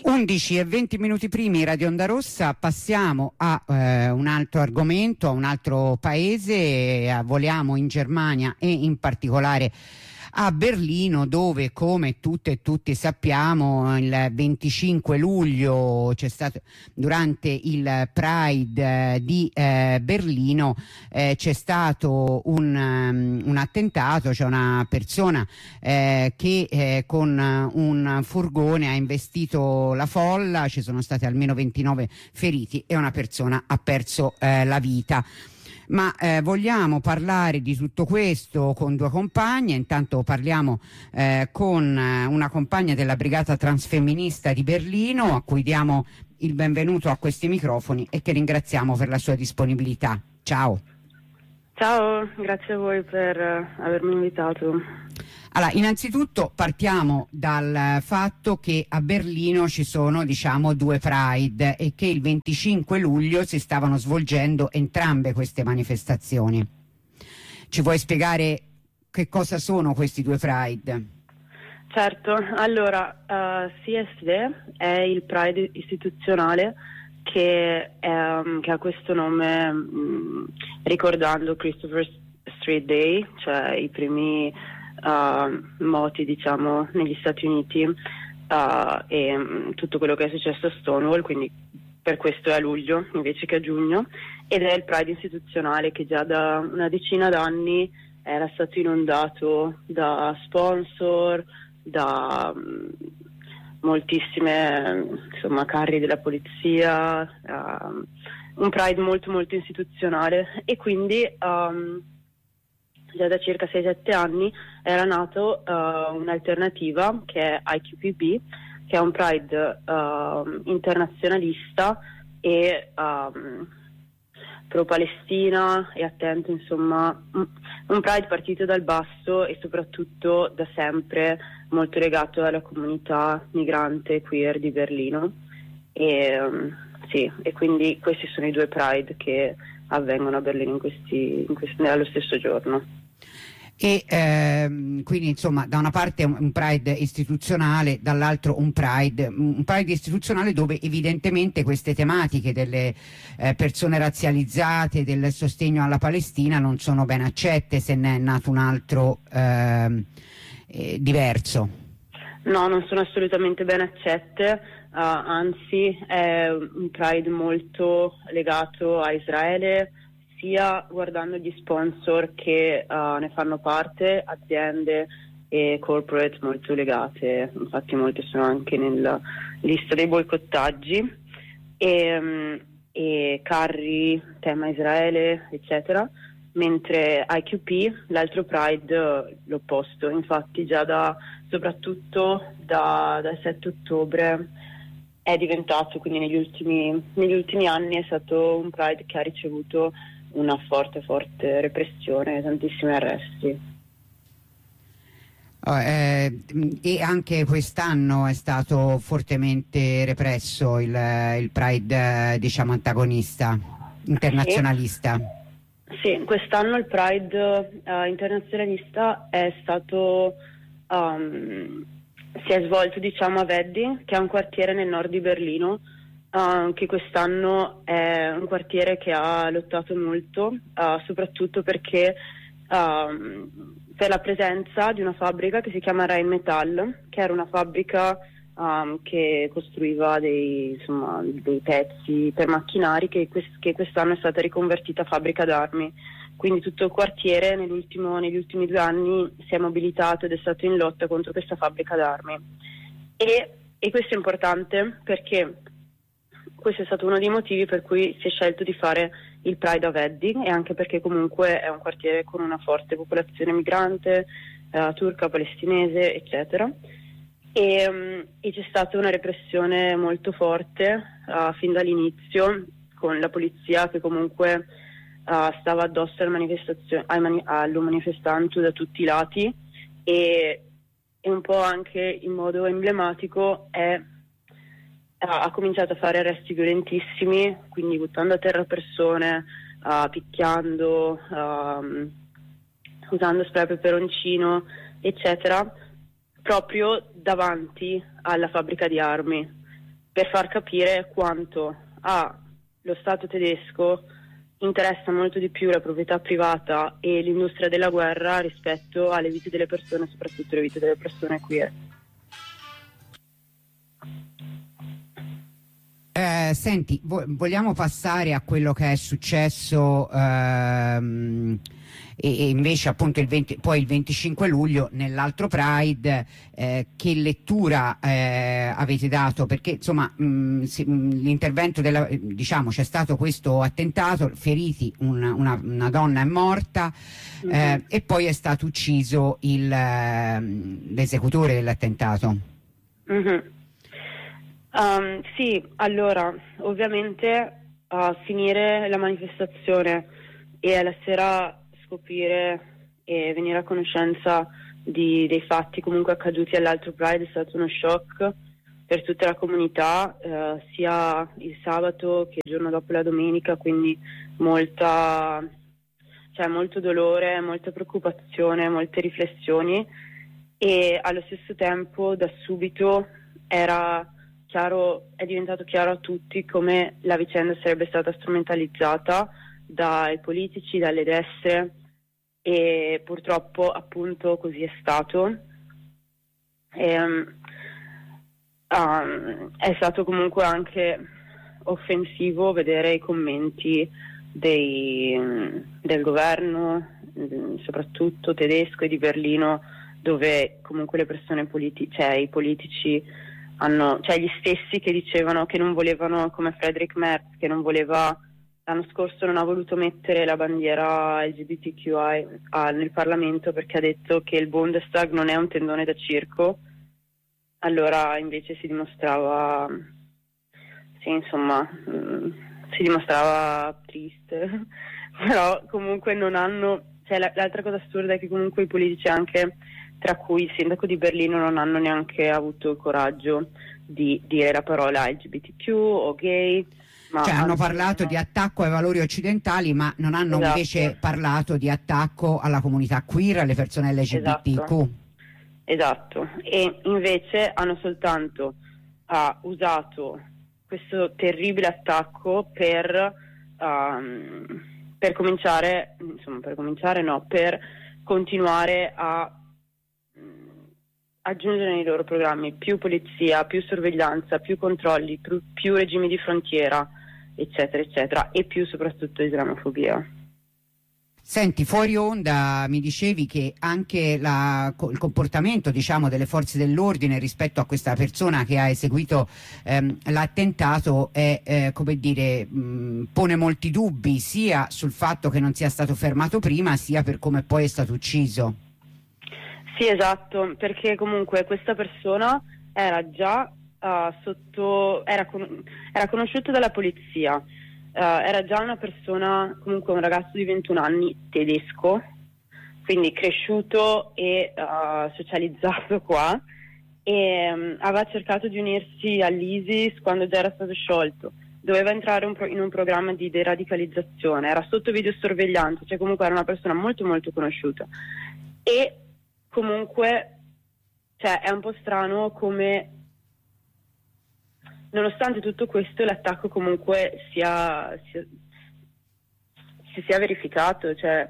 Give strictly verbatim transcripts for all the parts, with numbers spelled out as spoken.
undici e venti minuti primi, Radio Onda Rossa. Passiamo a eh, un altro argomento, a un altro paese. Eh, voliamo in Germania e in particolare a Berlino, dove, come tutte e tutti sappiamo, il venticinque luglio c'è stato, durante il Pride eh, di eh, Berlino, eh, c'è stato un, um, un attentato. C'è una persona eh, che eh, con un furgone ha investito la folla, ci sono stati almeno ventinove feriti e una persona ha perso eh, la vita. Ma eh, vogliamo parlare di tutto questo con due compagne. Intanto parliamo eh, con una compagna della Brigata Transfemminista di Berlino, a cui diamo il benvenuto a questi microfoni e che ringraziamo per la sua disponibilità. Ciao. Ciao, grazie a voi per avermi invitato. Allora, innanzitutto partiamo dal fatto che a Berlino ci sono, diciamo, due Pride e che il venticinque luglio si stavano svolgendo entrambe queste manifestazioni. Ci vuoi spiegare che cosa sono questi due Pride? Certo, allora uh, C S D è il Pride istituzionale che, è, um, che ha questo nome um, ricordando Christopher Street Day, cioè i primi Uh, moti, diciamo, negli Stati Uniti uh, e um, tutto quello che è successo a Stonewall, quindi per questo è a luglio invece che a giugno, ed è il Pride istituzionale che già da una decina d'anni era stato inondato da sponsor, da um, moltissime insomma carri della polizia, uh, un Pride molto molto istituzionale, e quindi um, già da circa sei sette anni era nato uh, un'alternativa che è I Q P B, che è un Pride uh, internazionalista e um, pro-Palestina e attento, insomma, un Pride partito dal basso e soprattutto da sempre molto legato alla comunità migrante queer di Berlino. E, um, sì, e quindi questi sono i due Pride che avvengono a Berlino in questi, in questi, allo stesso giorno. E ehm, quindi insomma da una parte un, un Pride istituzionale, dall'altro un Pride un Pride istituzionale dove evidentemente queste tematiche delle eh, persone razzializzate, del sostegno alla Palestina non sono ben accette, se ne è nato un altro eh, eh, diverso. No, non sono assolutamente ben accette, uh, anzi è un Pride molto legato a Israele, sia guardando gli sponsor che uh, ne fanno parte, aziende e corporate molto legate, infatti molte sono anche nella lista dei boicottaggi, e, um, e carri, tema Israele, eccetera, mentre I Q P, l'altro Pride, l'opposto. Infatti già da, soprattutto da, dal sette ottobre è diventato, quindi negli ultimi, negli ultimi anni è stato un Pride che ha ricevuto una forte forte repressione, tantissimi arresti. Oh, eh, e anche quest'anno è stato fortemente represso il, il Pride, diciamo, antagonista, internazionalista. Sì, sì, quest'anno il Pride uh, internazionalista è stato um, si è svolto, diciamo, a Wedding, che è un quartiere nel nord di Berlino, Uh, che quest'anno è un quartiere che ha lottato molto, uh, soprattutto perché uh, per la presenza di una fabbrica che si chiama Rheinmetall, che era una fabbrica um, che costruiva dei, insomma, dei pezzi per macchinari, che, quest- che quest'anno è stata riconvertita fabbrica d'armi. Quindi tutto il quartiere nell'ultimo, negli ultimi due anni si è mobilitato ed è stato in lotta contro questa fabbrica d'armi. E, e questo è importante perché questo è stato uno dei motivi per cui si è scelto di fare il Pride a Wedding, e anche perché comunque è un quartiere con una forte popolazione migrante, eh, turca, palestinese, eccetera. E, um, e c'è stata una repressione molto forte uh, fin dall'inizio, con la polizia che comunque uh, stava addosso al manifestazio- al mani- al manifestante da tutti i lati, e, e un po' anche in modo emblematico è ha cominciato a fare arresti violentissimi, quindi buttando a terra persone, uh, picchiando, uh, usando spray peperoncino, eccetera, proprio davanti alla fabbrica di armi. per far capire quanto allo Stato tedesco interessa molto di più la proprietà privata e l'industria della guerra rispetto alle vite delle persone, soprattutto le vite delle persone queer. Eh, senti, vo- vogliamo passare a quello che è successo ehm, e, e invece appunto il venti, poi il venticinque luglio nell'altro Pride, eh, che lettura eh, avete dato? Perché insomma mh, si, mh, l'intervento della, diciamo c'è stato questo attentato, feriti, un, una, una donna è morta, mm-hmm. eh, e poi è stato ucciso il, eh, l'esecutore dell'attentato. Mm-hmm. Um, sì, allora, ovviamente a finire la manifestazione e alla sera scoprire e venire a conoscenza di, dei fatti comunque accaduti all'altro Pride è stato uno shock per tutta la comunità, eh, sia il sabato che il giorno dopo la domenica, quindi molta, cioè molto dolore, molta preoccupazione, molte riflessioni, e allo stesso tempo da subito era chiaro, è diventato chiaro a tutti come la vicenda sarebbe stata strumentalizzata dai politici, dalle destre, e purtroppo appunto così è stato. E, um, um, è stato comunque anche offensivo vedere i commenti dei, del governo, soprattutto tedesco e di Berlino, dove comunque le persone politiche, cioè i politici hanno, cioè gli stessi che dicevano che non volevano, come Friedrich Merz, che non voleva, l'anno scorso non ha voluto mettere la bandiera L G B T Q I ah, nel Parlamento perché ha detto che il Bundestag non è un tendone da circo. Allora invece si dimostrava, sì, insomma, mh, si dimostrava triste, però comunque non hanno, cioè l'altra cosa assurda è che comunque i politici, anche tra cui il sindaco di Berlino, non hanno neanche avuto il coraggio di dire la parola L G B T Q o gay. Ma cioè hanno parlato di attacco ai valori occidentali, ma non hanno esatto. invece parlato di attacco alla comunità queer, alle persone L G B T Q. Esatto, esatto. E invece hanno soltanto uh, usato questo terribile attacco per, um, per cominciare, insomma per cominciare no, per continuare a aggiungere nei loro programmi più polizia, più sorveglianza, più controlli, più, più regimi di frontiera, eccetera, eccetera, e più soprattutto islamofobia. Senti, fuori onda mi dicevi che anche la, il comportamento, diciamo, delle forze dell'ordine rispetto a questa persona che ha eseguito ehm, l'attentato è, eh, come dire, mh, pone molti dubbi sia sul fatto che non sia stato fermato prima, sia per come poi è stato ucciso. Sì, esatto, perché comunque questa persona era già uh, sotto, era, con, era conosciuta dalla polizia, uh, era già una persona, comunque un ragazzo di ventuno anni tedesco, quindi cresciuto e uh, socializzato qua, e um, aveva cercato di unirsi all'ISIS quando già era stato sciolto. Doveva entrare un pro- in un programma di deradicalizzazione, era sotto videosorveglianza, cioè comunque era una persona molto molto conosciuta. E comunque, cioè, è un po' strano come, nonostante tutto questo, l'attacco comunque sia, sia si sia verificato, cioè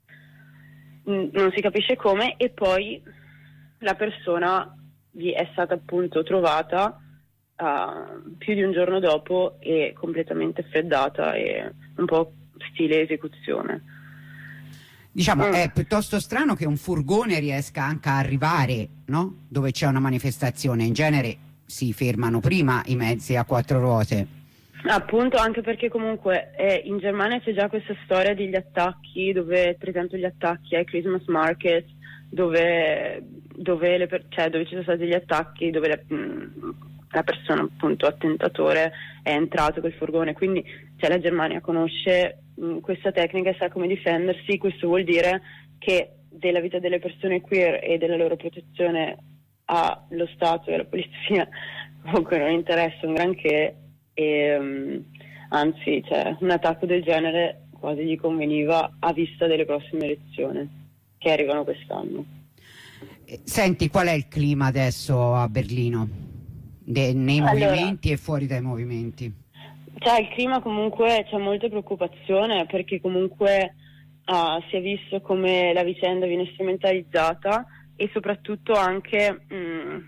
mh, non si capisce come, e poi la persona vi è stata appunto trovata uh, più di un giorno dopo e completamente freddata e un po' stile esecuzione. Diciamo, mm. è piuttosto strano che un furgone riesca anche a arrivare, no? Dove c'è una manifestazione. In genere si fermano prima i mezzi a quattro ruote. Appunto, anche perché comunque eh, in Germania c'è già questa storia degli attacchi, dove per esempio gli attacchi ai Christmas market, dove, dove, le, cioè, dove ci sono stati degli attacchi, dove le, mh, la persona, appunto, attentatore è entrato col furgone, quindi cioè, la Germania conosce mh, questa tecnica e sa come difendersi. Questo vuol dire che della vita delle persone queer e della loro protezione allo Stato e alla polizia comunque non interessa un granché, e mh, anzi, cioè, un attacco del genere quasi gli conveniva a vista delle prossime elezioni che arrivano quest'anno. Senti, qual è il clima adesso a Berlino? de, nei Allora, movimenti e fuori dai movimenti? Cioè, il clima comunque c'è molta preoccupazione perché comunque uh, si è visto come la vicenda viene strumentalizzata e soprattutto anche mh,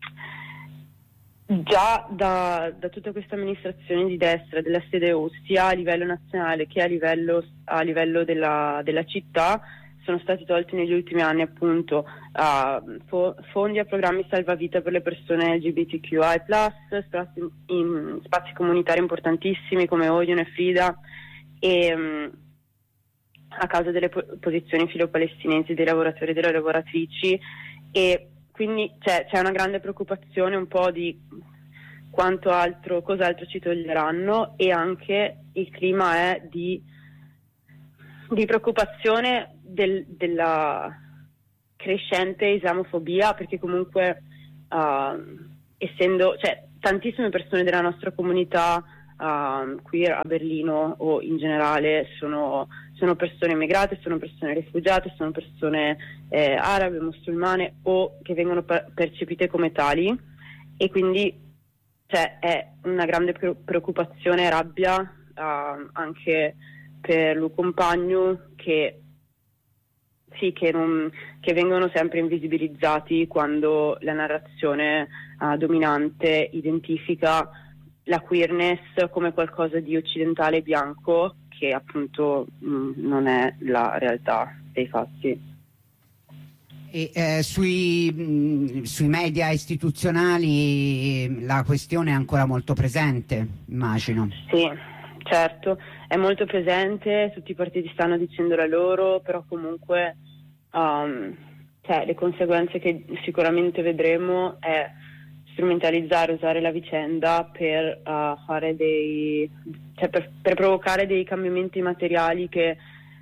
già da, da tutta questa amministrazione di destra della sede U, sia a livello nazionale che a livello, a livello della, della città, sono stati tolti negli ultimi anni appunto uh, fo- fondi a programmi salvavita per le persone L G B T Q I plus, spazi, in, spazi comunitari importantissimi come Odeon e Frida, e um, a causa delle po- posizioni filo-palestinesi dei lavoratori e delle lavoratrici, e quindi c'è, c'è una grande preoccupazione un po' di quanto altro, cos'altro ci toglieranno, e anche il clima è di di preoccupazione del, della crescente islamofobia, perché comunque uh, essendo, cioè, tantissime persone della nostra comunità uh, qui a Berlino o in generale sono, sono persone immigrate, sono persone rifugiate, sono persone eh, arabe, musulmane o che vengono per- percepite come tali, e quindi cioè, è una grande pre- preoccupazione e rabbia uh, anche per Lu Compagno che sì, che, non, che vengono sempre invisibilizzati quando la narrazione uh, dominante identifica la queerness come qualcosa di occidentale bianco, che appunto mh, non è la realtà dei fatti. E, eh, sui, mh, sui media istituzionali la questione è ancora molto presente, immagino. Sì, certo, è molto presente, tutti i partiti stanno dicendo la loro, però comunque um, cioè, le conseguenze che sicuramente vedremo è strumentalizzare, usare la vicenda per uh, fare dei, cioè per, per provocare dei cambiamenti materiali che,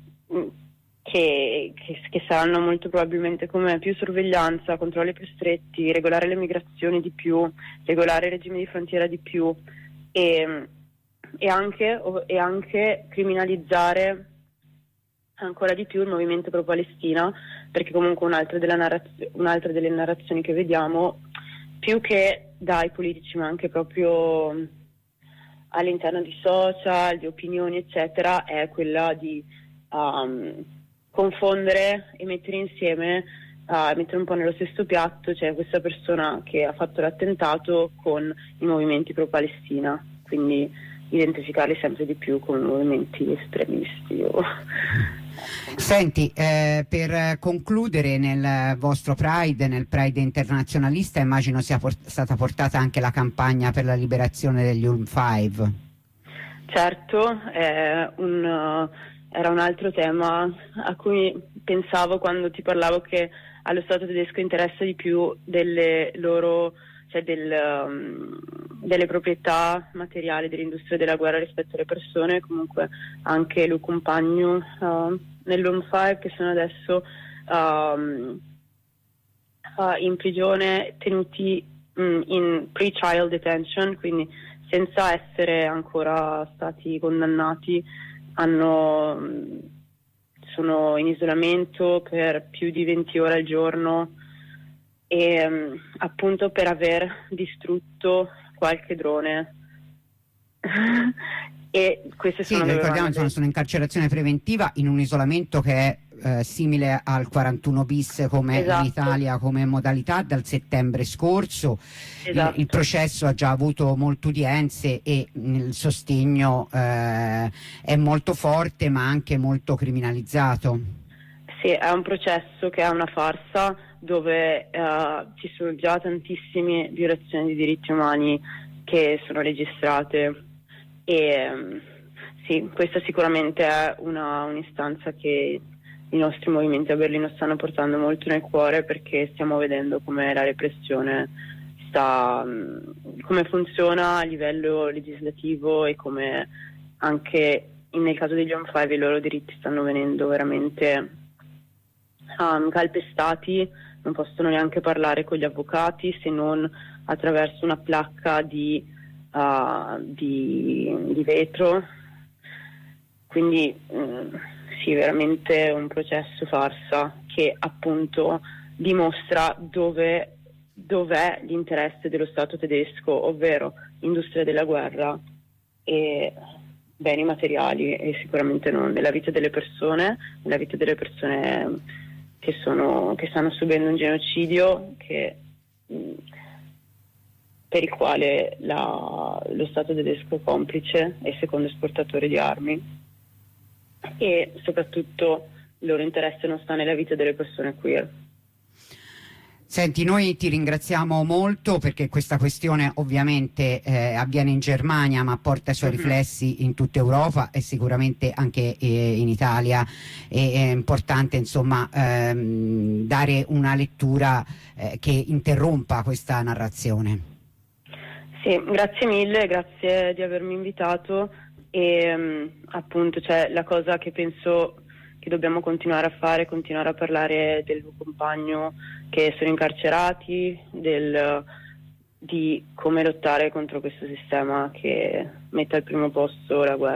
che, che, che saranno molto probabilmente come più sorveglianza, controlli più stretti, regolare le migrazioni di più, regolare il regime di frontiera di più, e E anche, e anche criminalizzare ancora di più il movimento pro-Palestina, perché comunque un'altra, della narrazio- un'altra delle narrazioni che vediamo, più che dai politici ma anche proprio all'interno di social, di opinioni eccetera, è quella di um, confondere e mettere insieme, uh, mettere un po' nello stesso piatto, cioè questa persona che ha fatto l'attentato con i movimenti pro-Palestina, quindi identificarli sempre di più come movimenti estremisti. O... Senti, eh, per concludere, nel vostro Pride, nel Pride internazionalista, immagino sia port- stata portata anche la campagna per la liberazione degli Ulm cinque. Certo, è un, uh, era un altro tema a cui pensavo quando ti parlavo, che allo Stato tedesco interessa di più delle loro, cioè del, um, delle proprietà materiali dell'industria della guerra rispetto alle persone. Comunque anche Lu Compagno uh, nell'Ulm cinque, che sono adesso um, uh, in prigione, tenuti um, in pre-trial detention, quindi senza essere ancora stati condannati, hanno, sono in isolamento per più di venti ore al giorno, e um, appunto per aver distrutto qualche drone. E queste Sì, sono ricordiamo, delle... sono in carcerazione preventiva in un isolamento che è eh, simile al quarantuno bis come Esatto. in Italia come modalità dal settembre scorso. Esatto. Il, il processo ha già avuto molte udienze e il sostegno eh, è molto forte ma anche molto criminalizzato. Sì, è un processo che è una farsa, dove eh, ci sono già tantissime violazioni di diritti umani che sono registrate, e um, sì, questa sicuramente è una, un'istanza che i nostri movimenti a Berlino stanno portando molto nel cuore, perché stiamo vedendo come la repressione sta, um, come funziona a livello legislativo, e come anche nel caso degli Ulm cinque i loro diritti stanno venendo veramente um, calpestati. Non possono neanche parlare con gli avvocati se non attraverso una placca di Uh, di, di vetro, quindi um, sì, veramente un processo farsa che appunto dimostra dove dov'è l'interesse dello Stato tedesco, ovvero industria della guerra e beni materiali, e sicuramente non nella vita delle persone, nella vita delle persone che, sono, che stanno subendo un genocidio che, per il quale la, lo Stato tedesco è complice e secondo esportatore di armi, e soprattutto il loro interesse non sta nella vita delle persone queer. Senti, noi ti ringraziamo molto perché questa questione ovviamente eh, avviene in Germania ma porta i suoi mm-hmm. riflessi in tutta Europa e sicuramente anche eh, in Italia, e è importante insomma ehm, dare una lettura eh, che interrompa questa narrazione. Sì, grazie mille, grazie di avermi invitato e um, appunto cioè, la cosa che penso che dobbiamo continuare a fare, continuare a parlare del tuo compagno che sono incarcerati, del, di come lottare contro questo sistema che mette al primo posto la guerra.